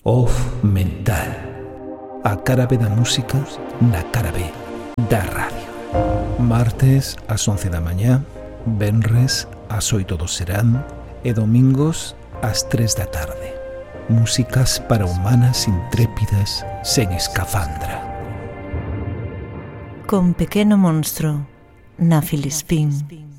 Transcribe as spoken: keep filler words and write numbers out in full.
Off Mental, a cara B da música na cara B da radio. Martes ás once da mañá, venres ás oito do serán e domingos ás tres da tarde. Músicas para humanas intrépidas sen escafandra. Con Pequeno Monstro na Filispín.